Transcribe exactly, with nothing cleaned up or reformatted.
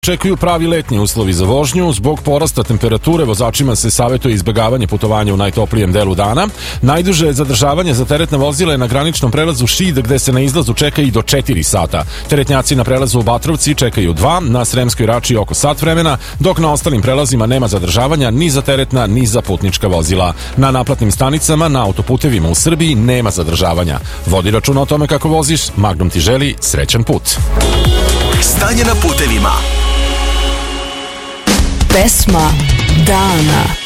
Čekaju pravi letnji uslovi za vožnju. Zbog porasta temperature vozačima se savjetuje izbjegavanje putovanja u najtoplijem delu dana. Najduže zadržavanje za teretna vozila je na graničnom prelazu Šid, gde se na izlazu čeka i do četiri sata. Teretnjaci na prelazu u Batrovci čekaju dva, na Sremskoj Rači oko sat vremena, dok na ostalim prelazima nema zadržavanja ni za teretna ni za putnička vozila. Na naplatnim stanicama na autoputevima u Srbiji nema zadržavanja. Vodi računa o tome kako voziš, Magnum ti želi srećan put. Stanje na putevima. Pesma dana.